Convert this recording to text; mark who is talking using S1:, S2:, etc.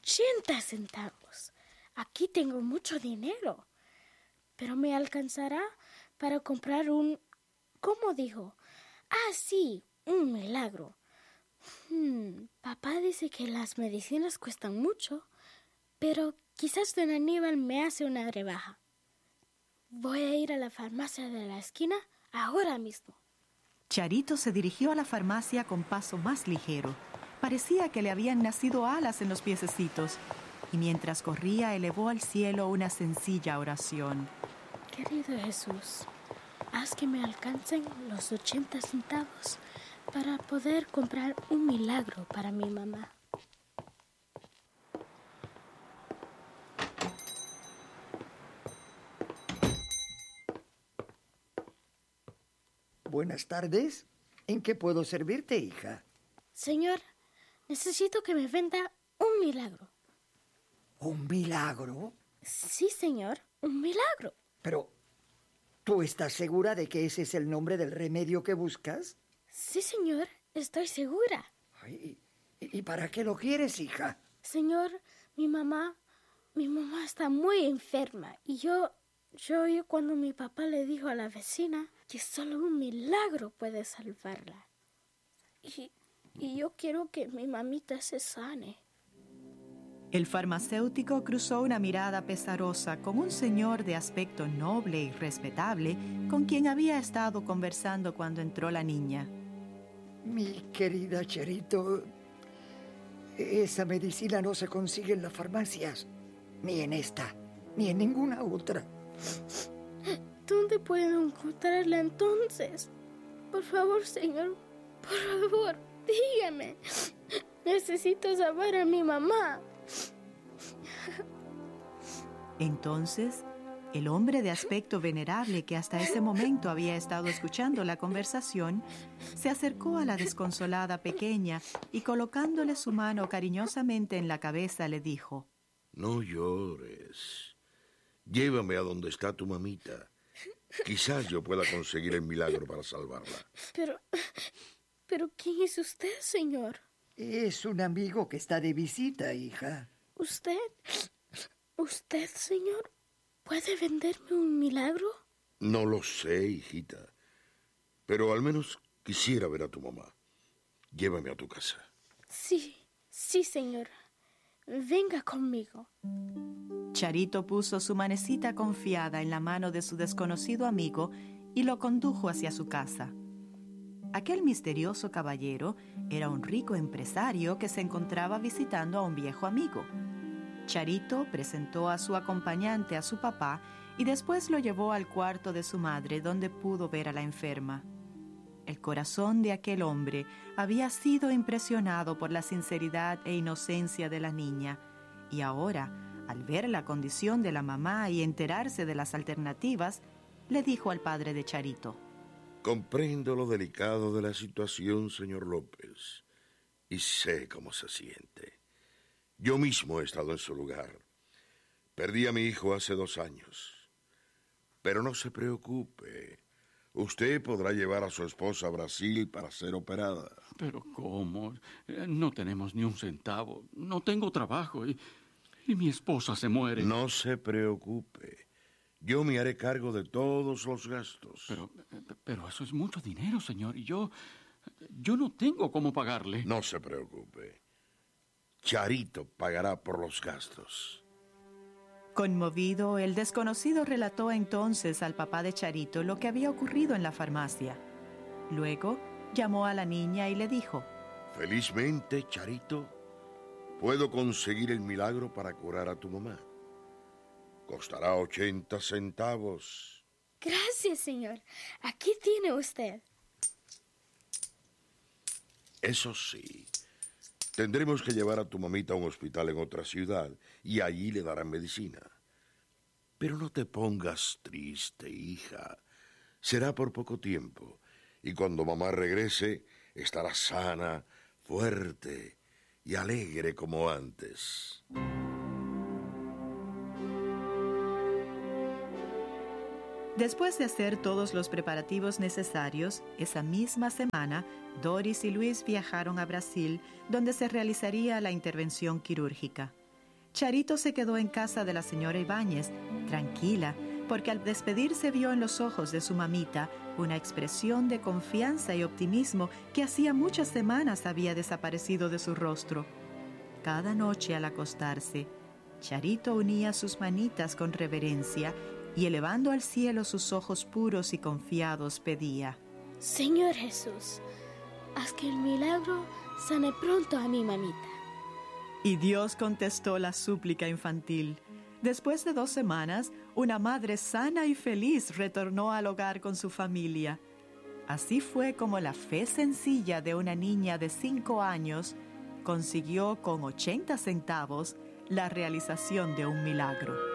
S1: 80 centavos. Aquí tengo mucho dinero. Pero me alcanzará para comprar un... ¿Cómo dijo? Ah, sí, un milagro. Papá dice que las medicinas cuestan mucho, pero quizás don Aníbal me hace una rebaja. Voy a ir a la farmacia de la esquina ahora mismo.
S2: Charito se dirigió a la farmacia con paso más ligero. Parecía que le habían nacido alas en los piececitos. Y mientras corría, elevó al cielo una sencilla oración.
S1: Querido Jesús, haz que me alcancen los 80 centavos para poder comprar un milagro para mi mamá.
S3: Buenas tardes. ¿En qué puedo servirte, hija?
S1: Señor, necesito que me venda un milagro.
S3: ¿Un milagro?
S1: Sí, señor, un milagro.
S3: Pero, ¿tú estás segura de que ese es el nombre del remedio que buscas?
S1: Sí, señor, estoy segura.
S3: Ay, ¿y para qué lo quieres, hija?
S1: Señor, mi mamá está muy enferma y yo oí cuando mi papá le dijo a la vecina que solo un milagro puede salvarla. Y yo quiero que mi mamita se sane.
S2: El farmacéutico cruzó una mirada pesarosa con un señor de aspecto noble y respetable con quien había estado conversando cuando entró la niña.
S3: Mi querida Charito, esa medicina no se consigue en las farmacias, ni en esta, ni en ninguna otra.
S1: ¿Dónde puedo encontrarla entonces? Por favor, señor, por favor, dígame. Necesito salvar a mi mamá.
S2: Entonces, el hombre de aspecto venerable que hasta ese momento había estado escuchando la conversación, se acercó a la desconsolada pequeña y colocándole su mano cariñosamente en la cabeza le dijo:
S4: No llores. Llévame a donde está tu mamita. Quizás yo pueda conseguir el milagro para salvarla.
S1: Pero ¿quién es usted, señor?
S3: Es un amigo que está de visita, hija.
S1: ¿Usted, señor, puede venderme un milagro?
S4: No lo sé, hijita. Pero al menos quisiera ver a tu mamá. Llévame a tu casa.
S1: Sí, señor. Venga conmigo.
S2: Charito puso su manecita confiada en la mano de su desconocido amigo y lo condujo hacia su casa. Aquel misterioso caballero era un rico empresario que se encontraba visitando a un viejo amigo. Charito presentó a su acompañante a su papá y después lo llevó al cuarto de su madre, donde pudo ver a la enferma. El corazón de aquel hombre había sido impresionado por la sinceridad e inocencia de la niña, y ahora, al ver la condición de la mamá y enterarse de las alternativas, le dijo al padre de Charito:
S4: Comprendo lo delicado de la situación, señor López, y sé cómo se siente. Yo mismo he estado en su lugar. Perdí a mi hijo hace 2 años. Pero no se preocupe. Usted podrá llevar a su esposa a Brasil para ser operada.
S5: ¿Pero cómo? No tenemos ni un centavo. No tengo trabajo y mi esposa se muere.
S4: No se preocupe. Yo me haré cargo de todos los gastos.
S5: Pero eso es mucho dinero, señor, y yo no tengo cómo pagarle.
S4: No se preocupe. Charito pagará por los gastos.
S2: Conmovido, el desconocido relató entonces al papá de Charito lo que había ocurrido en la farmacia. Luego llamó a la niña y le dijo:
S4: Felizmente, Charito, puedo conseguir el milagro para curar a tu mamá. Costará 80 centavos.
S1: Gracias, señor. Aquí tiene usted.
S4: Eso sí, tendremos que llevar a tu mamita a un hospital en otra ciudad y allí le darán medicina. Pero no te pongas triste, hija. Será por poco tiempo y cuando mamá regrese estará sana, fuerte y alegre como antes.
S2: Después de hacer todos los preparativos necesarios, esa misma semana, Doris y Luis viajaron a Brasil, donde se realizaría la intervención quirúrgica. Charito se quedó en casa de la señora Ibáñez, tranquila, porque al despedirse vio en los ojos de su mamita una expresión de confianza y optimismo que hacía muchas semanas había desaparecido de su rostro. Cada noche al acostarse, Charito unía sus manitas con reverencia y elevando al cielo sus ojos puros y confiados pedía:
S1: Señor Jesús, haz que el milagro sane pronto a mi mamita.
S2: Y Dios contestó la súplica infantil. Después de 2 semanas, una madre sana y feliz retornó al hogar con su familia. Así fue como la fe sencilla de una niña de 5 años consiguió con 80 centavos la realización de un milagro.